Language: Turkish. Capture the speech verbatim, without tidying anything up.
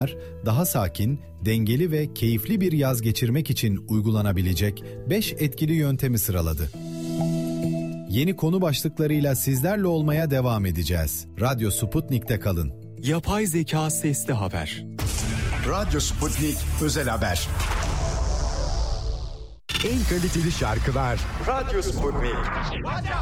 daha sakin, dengeli ve keyifli bir yaz geçirmek için uygulanabilecek beş etkili yöntemi sıraladı. Yeni konu başlıklarıyla sizlerle olmaya devam edeceğiz. Radyo Sputnik'te kalın. Yapay zeka sesli haber. Radyo Sputnik özel haber. En kaliteli şarkılar. Radyo Sputnik.